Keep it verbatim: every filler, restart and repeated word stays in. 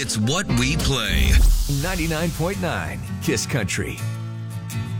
It's what we play. ninety-nine point nine Kiss Country.